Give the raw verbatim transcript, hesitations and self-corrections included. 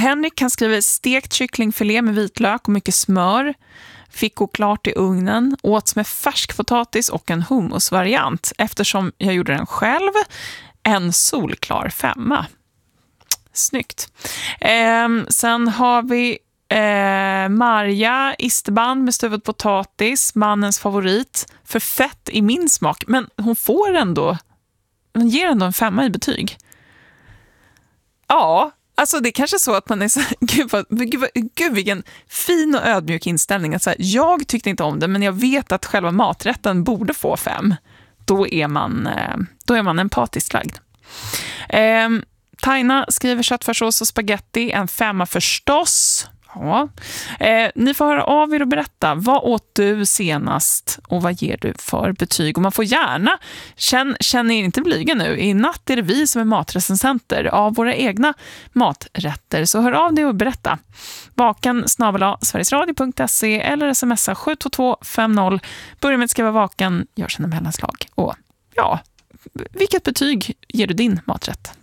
Henrik kan skriva stekt kycklingfilé med vitlök och mycket smör. Fick gå klart i ugnen. Åts med färskpotatis och en hummusvariant. Eftersom jag gjorde den själv. En solklar femma. Snyggt. Eh, sen har vi eh, Marja isterband med stuvad potatis. Mannens favorit. För fett i min smak. Men hon får ändå... Hon ger ändå en femma i betyg. Ja, alltså det är kanske så att man är så gud, vad, gud, vad, gud vilken fin och ödmjuk inställning. Att så här, jag tyckte inte om det, men jag vet att själva maträtten borde få fem. Då är man, då är man empatiskt lagd. Eh, Taina skriver köttfärssås och spaghetti, en femma förstås. Ja. Eh, ni får höra av er och berätta, vad åt du senast och vad ger du för betyg? Och man får gärna, känn, känn er inte blyga nu, i natt är det vi som är matrecensenter av våra egna maträtter, så hör av dig och berätta. Vaken snabel-a sverigesradio punkt se eller smsa sju två två fem noll. Börja med att skriva vaken, gör sina mellanslag och ja, vilket betyg ger du din maträtt?